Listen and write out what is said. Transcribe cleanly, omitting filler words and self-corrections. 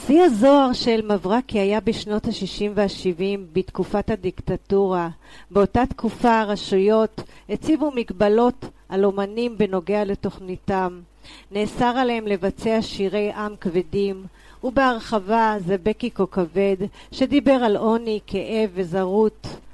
שיא הזוהר של מברקי היה בשנות ה-60 וה-70 בתקופת הדיקטטורה. באותה תקופה הרשויות הציבו מגבלות על אומנים בנוגע לתוכניתם. נאסר עליהם לבצע שירי עם כבדים, ובהרחבה זה בקי כוכבד שדיבר על עוני, כאב וזרות.